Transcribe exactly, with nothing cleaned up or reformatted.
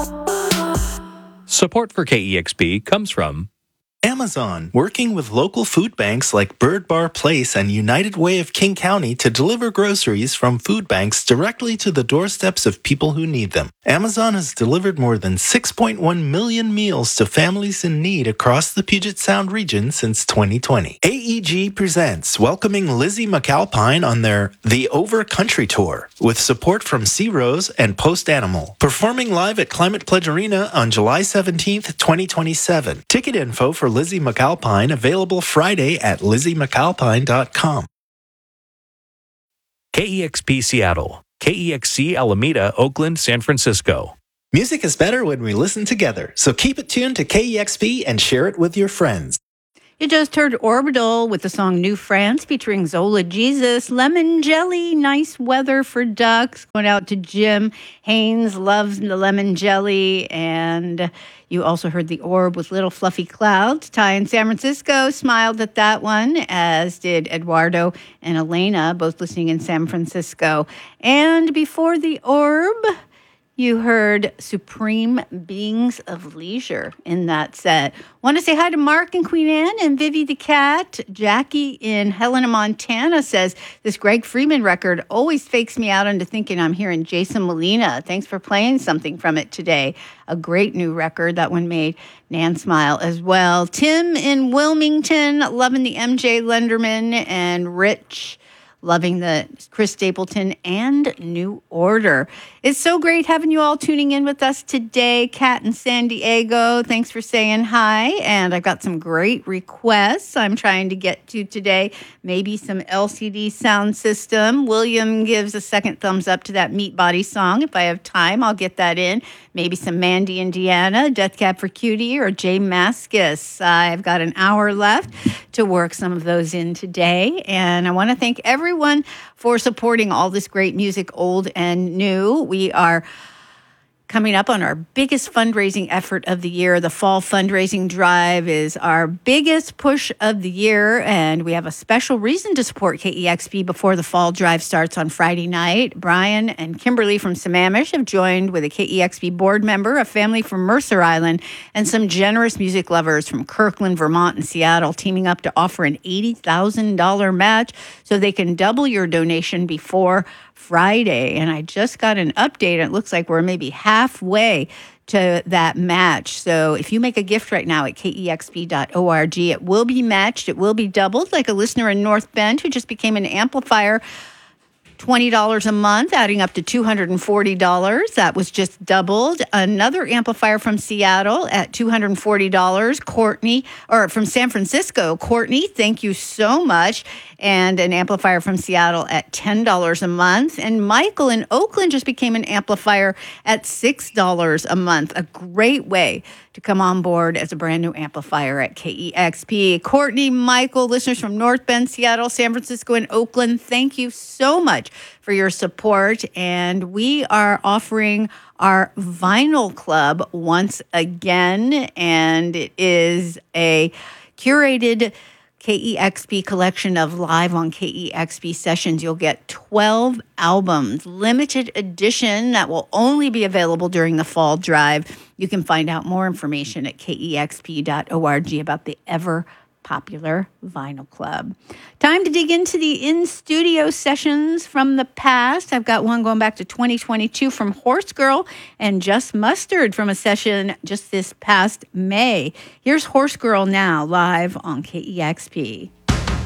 Support for K E X P comes from Amazon, working with local food banks like Bird Bar Place and United Way of King County to deliver groceries from food banks directly to the doorsteps of people who need them. Amazon has delivered more than six point one million meals to families in need across the Puget Sound region since twenty twenty. A E G presents welcoming Lizzie McAlpine on their The Over Country Tour with support from Sea Rose and Post Animal. Performing live at Climate Pledge Arena on July seventeenth, twenty twenty-seven. Ticket info for Lizzie McAlpine available Friday at lizzie mcalpine dot com. K E X P Seattle, K E X C Alameda, Oakland, San Francisco. Music is better when we listen together, so keep it tuned to K E X P and share it with your friends. You just heard Orbital with the song New France featuring Zola Jesus. Lemon Jelly, nice weather for ducks. Going out to Jim Haynes, loves the lemon jelly. And you also heard The Orb with Little Fluffy Clouds. Ty in San Francisco smiled at that one, as did Eduardo and Elena, both listening in San Francisco. And before The Orb, you heard Supreme Beings of Leisure in that set. Want to say hi to Mark and Queen Anne and Vivi the Cat. Jackie in Helena, Montana says, this Greg Freeman record always fakes me out into thinking I'm hearing Jason Molina. Thanks for playing something from it today. A great new record. That one made Nan smile as well. Tim in Wilmington, loving the M J Lenderman, and Rich loving the Chris Stapleton and New Order. It's so great having you all tuning in with us today. Kat in San Diego, thanks for saying hi. And I've got some great requests I'm trying to get to today. Maybe some L C D sound system. William gives a second thumbs up to that Meat Body song. If I have time, I'll get that in. Maybe some Mandy Indiana, Death Cab for Cutie, or Jay Mascis. Uh, I've got an hour left to work some of those in today. And I want to thank everyone for supporting all this great music, old and new. We are coming up on our biggest fundraising effort of the year. The fall fundraising drive is our biggest push of the year, and we have a special reason to support K E X P before the fall drive starts on Friday night. Brian and Kimberly from Sammamish have joined with a K E X P board member, a family from Mercer Island, and some generous music lovers from Kirkland, Vermont, and Seattle, teaming up to offer an eighty thousand dollars match so they can double your donation before Friday. And I just got an update. It looks like we're maybe halfway to that match. So if you make a gift right now at K E X P dot org, it will be matched. It will be doubled, like a listener in North Bend who just became an amplifier. twenty dollars a month, adding up to two hundred forty dollars. That was just doubled. Another amplifier from Seattle at two hundred forty dollars. Courtney, or from San Francisco, Courtney, thank you so much. And an amplifier from Seattle at ten dollars a month. And Michael in Oakland just became an amplifier at six dollars a month. A great way to come on board as a brand new amplifier at K E X P. Courtney, Michael, listeners from North Bend, Seattle, San Francisco, and Oakland, thank you so much for your support. And we are offering our Vinyl Club once again, and it is a curated K E X P collection of live on K E X P sessions. You'll get twelve albums, limited edition, that will only be available during the fall drive. You can find out more information at K E X P dot org about the ever popular Vinyl Club. Time to dig into the in-studio sessions from the past. I've got one going back to twenty twenty-two from Horse Girl and Just Mustard from a session just this past May. Here's Horse Girl now, live on K E X P.